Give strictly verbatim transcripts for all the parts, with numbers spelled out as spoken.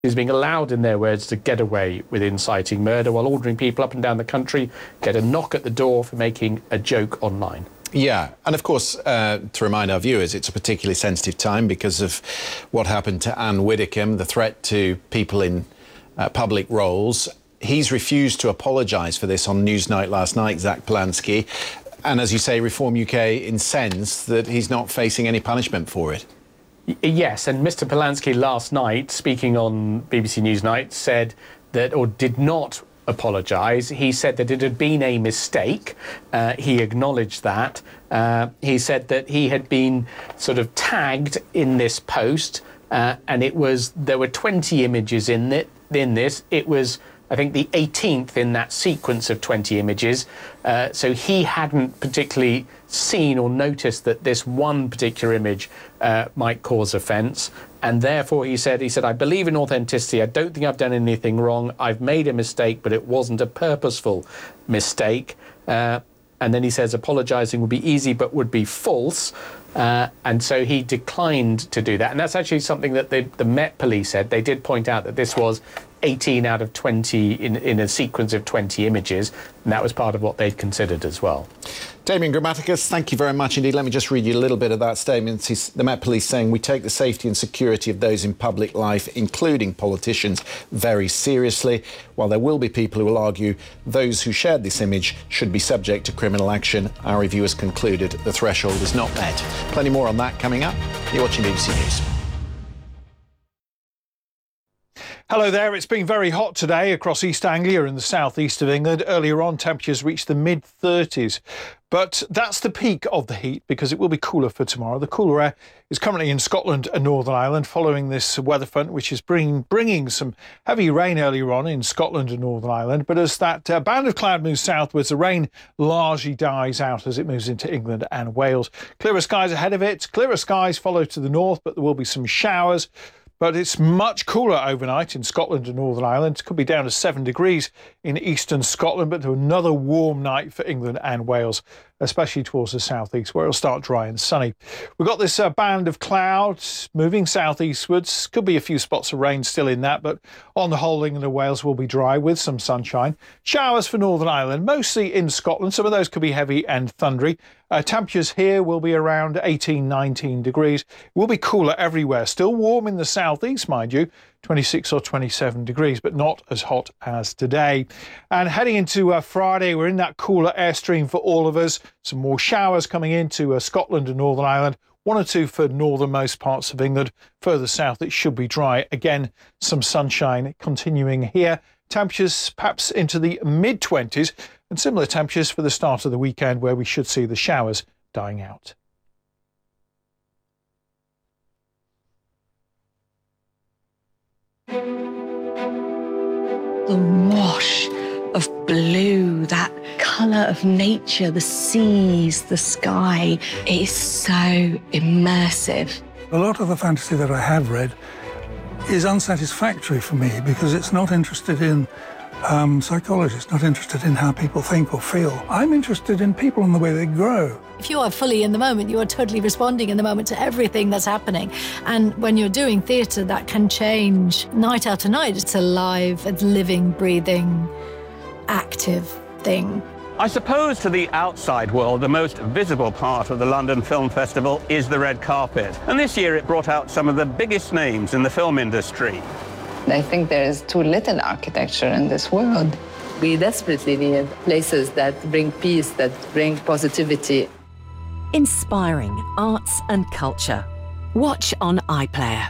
is being allowed, in their words, to get away with inciting murder while ordering people up and down the country get a knock at the door for making a joke online. Yeah, and of course, uh, to remind our viewers, it's a particularly sensitive time because of what happened to Anne Widdecombe, the threat to people in uh, public roles. He's refused to apologise for this on Newsnight last night, Zach Polanski. And as you say, Reform U K incensed that he's not facing any punishment for it. Yes, and Mr Polanski last night, speaking on B B C Newsnight, said that, or did not apologise. He said that it had been a mistake. Uh, he acknowledged that. Uh, he said that he had been sort of tagged in this post, uh, and it was there were twenty images in it. In this, it was, I think, the eighteenth in that sequence of twenty images. Uh, so he hadn't particularly seen or noticed that this one particular image uh, might cause offence. And therefore, he said, he said, I believe in authenticity. I don't think I've done anything wrong. I've made a mistake, but it wasn't a purposeful mistake. Uh, and then he says apologising would be easy, but would be false. Uh, and so he declined to do that. And that's actually something that the, the Met Police said. They did point out that this was eighteen out of twenty in, in a sequence of twenty images, and that was part of what they'd considered as well. Damian Grammaticus, thank you very much indeed. Let me just read you a little bit of that statement. He's, the Met Police saying, we take the safety and security of those in public life, including politicians, very seriously. While there will be people who will argue those who shared this image should be subject to criminal action, our review has concluded the threshold is not met. Plenty more on that coming up. You're watching B B C News. Hello there. It's been very hot today across East Anglia and the southeast of England. Earlier on, temperatures reached the mid thirties. But that's the peak of the heat because it will be cooler for tomorrow. The cooler air is currently in Scotland and Northern Ireland following this weather front, which is bring, bringing some heavy rain earlier on in Scotland and Northern Ireland. But as that uh, band of cloud moves southwards, the rain largely dies out as it moves into England and Wales. Clearer skies ahead of it. Clearer skies follow to the north, but there will be some showers. But it's much cooler overnight in Scotland and Northern Ireland. It could be down to seven degrees in eastern Scotland, but another warm night for England and Wales, especially towards the southeast, where it'll start dry and sunny. We've got this uh, band of clouds moving southeastwards. Could be a few spots of rain still in that, but on the whole, England and Wales will be dry with some sunshine. Showers for Northern Ireland, mostly in Scotland. Some of those could be heavy and thundery. Uh, temperatures here will be around eighteen, nineteen degrees. It will be cooler everywhere. Still warm in the southeast, mind you, twenty-six or twenty-seven degrees, but not as hot as today. And heading into uh, Friday, we're in that cooler airstream for all of us. Some more showers coming into uh, Scotland and Northern Ireland. One or two for northernmost parts of England. Further south, it should be dry. Again, some sunshine continuing here. Temperatures perhaps into the mid twenties and similar temperatures for the start of the weekend where we should see the showers dying out. The wash of blue, that colour of nature, the seas, the sky, it is so immersive. A lot of the fantasy that I have read is unsatisfactory for me because it's not interested in um, psychology, it's not interested in how people think or feel. I'm interested in people and the way they grow. If you are fully in the moment, you are totally responding in the moment to everything that's happening. And when you're doing theatre, that can change night after night. It's a live, it's living, breathing, active thing. I suppose to the outside world, the most visible part of the London Film Festival is the red carpet. And this year it brought out some of the biggest names in the film industry. I think there is too little architecture in this world. We desperately need places that bring peace, that bring positivity. Inspiring arts and culture. Watch on iPlayer.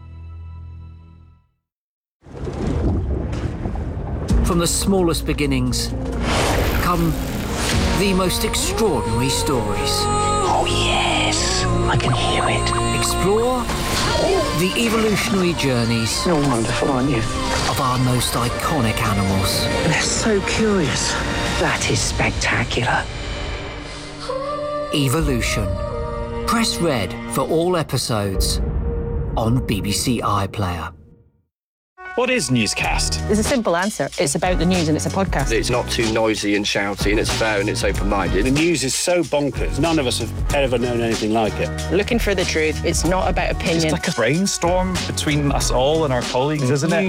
From the smallest beginnings come the most extraordinary stories. Oh yes, I can hear it. Explore the evolutionary journeys. You're wonderful, aren't you? Of our most iconic animals. They're so curious. That is spectacular. Evolution. Press red for all episodes on B B C iPlayer. What is Newscast? There's a simple answer. It's about the news and it's a podcast. It's not too noisy and shouty, and it's fair and it's open-minded. The news is so bonkers. None of us have ever known anything like it. Looking for the truth. It's not about opinion. It's like a brainstorm between us all and our colleagues, isn't it?